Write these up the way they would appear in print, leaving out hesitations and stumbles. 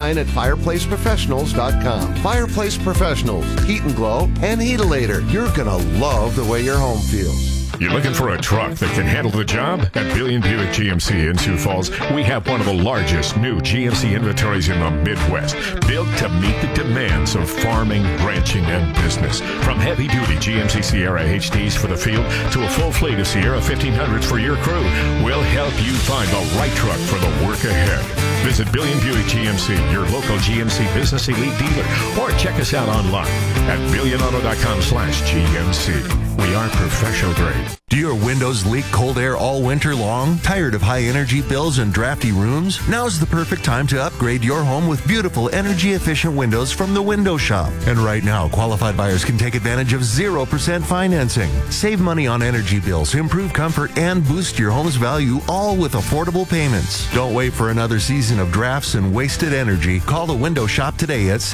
online at fireplaceprofessionals.com. Fireplace Professionals, heat and glow, and Heatilator. You're going to love the way your home feels. You're looking for a truck that can handle the job? At Billion Buick GMC in Sioux Falls, we have one of the largest new GMC inventories in the Midwest, built to meet the demands of farming, ranching, and business. From heavy-duty GMC Sierra HDs for the field to a full fleet of Sierra 1500s for your crew, we'll help you find the right truck for the work ahead. Visit Billion Buick GMC, your local GMC Business Elite dealer, or check us out online at billionauto.com/GMC. We are professional grade. Do your windows leak cold air all winter long? Tired of high energy bills and drafty rooms? Now's the perfect time to upgrade your home with beautiful energy efficient windows from the Window Shop. And right now, qualified buyers can take advantage of 0% financing. Save money on energy bills, improve comfort, and boost your home's value, all with affordable payments. Don't wait for another season of drafts and wasted energy. Call the Window Shop today at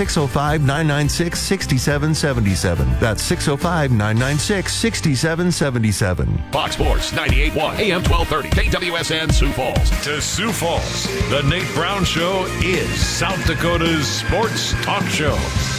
605-996-6777. That's 605-996-6777. Fox Sports 98.1 AM 1230 KWSN Sioux Falls. To Sioux Falls, the Nate Brown Show is South Dakota's sports talk show.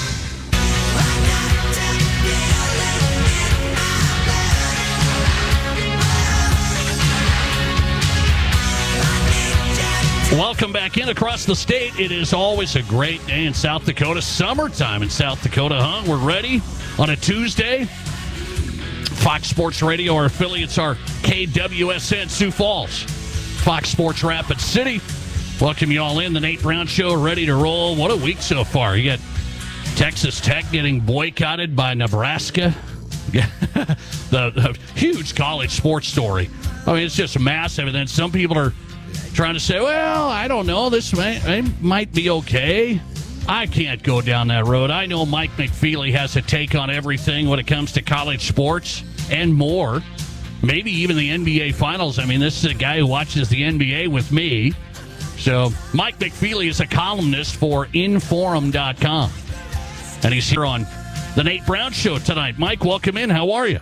Welcome back in across the state. It is always a great day in South Dakota. Summertime in South Dakota, huh? We're ready on a Tuesday. Fox Sports Radio, our affiliates are KWSN Sioux Falls, Fox Sports Rapid City. Welcome you all in. The Nate Brown Show, ready to roll. What a week so far. You got Texas Tech getting boycotted by Nebraska. the huge college sports story. I mean, it's just massive. And then some people are trying to say, well, I don't know, this might be okay. I can't go down that road. I know Mike McFeely has a take on everything when it comes to college sports and more. Maybe even the NBA Finals. I mean, this is a guy who watches the NBA with me. So Mike McFeely is a columnist for Inforum.com. And he's here on the Nate Brown Show tonight. Mike, welcome in. How are you?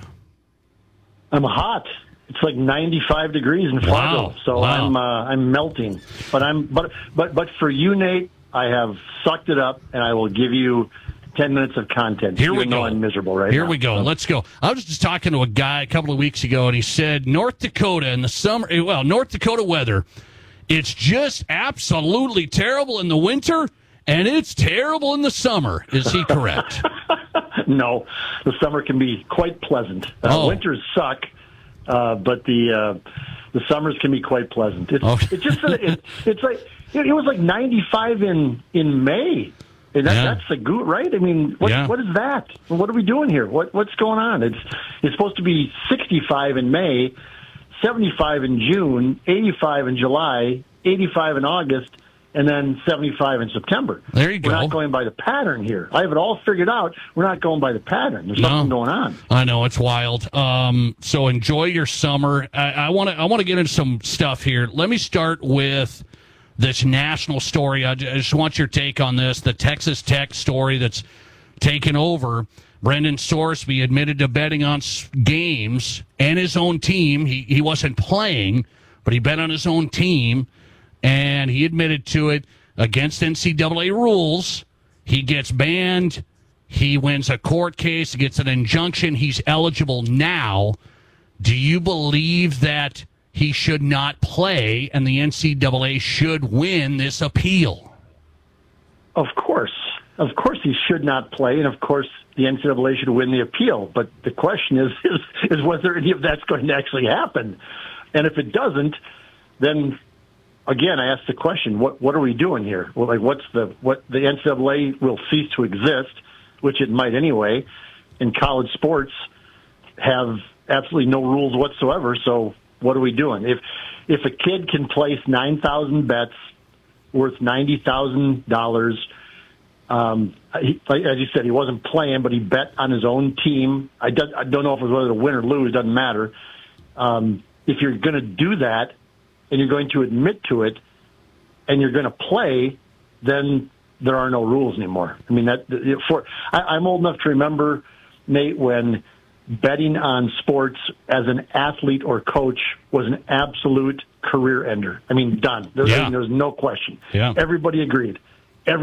I'm hot. It's like 95 degrees in Fargo. Wow. So Wow. I'm melting. But for you, Nate, I have sucked it up, and I will give you 10 minutes of content. Here we go. I'm miserable right now. Here we go. Let's go. I was just talking to a guy a couple of weeks ago, and he said North Dakota in the summer, North Dakota weather, it's just absolutely terrible in the winter, and it's terrible in the summer. Is he correct? No. The summer can be quite pleasant. Winters suck, but the summers can be quite pleasant. It's just it's like it was like 95 in May. And that's the good, right? I mean, what is that? What are we doing here? What's going on? It's supposed to be 65 in May, 75 in June, 85 in July, 85 in August, and then 75 in September. There you go. We're not going by the pattern here. I have it all figured out. We're not going by the pattern. There's something going on. I know, it's wild. So enjoy your summer. I want to get into some stuff here. Let me start with this national story. I just want your take on this. The Texas Tech story that's taken over. Brendan Sorsby admitted to betting on games and his own team. He wasn't playing, but he bet on his own team, and he admitted to it against NCAA rules. He gets banned. He wins a court case. He gets an injunction. He's eligible now. Do you believe that he should not play and the NCAA should win this appeal? Of course he should not play, and of course the NCAA should win the appeal. But the question is whether any of that's going to actually happen. And if it doesn't, then again, I ask the question: what are we doing here? Well, like what the NCAA will cease to exist, which it might anyway. And college sports have absolutely no rules whatsoever. So what are we doing? If a kid can place 9,000 bets worth $90,000, as you said, he wasn't playing, but he bet on his own team. I don't know if it was whether to win or lose. Doesn't matter. If you're going to do that and you're going to admit to it and you're going to play, then there are no rules anymore. I mean, I'm old enough to remember, Nate, when betting on sports as an athlete or coach was an absolute career ender. I mean, done. There was no question. Yeah. Everybody agreed.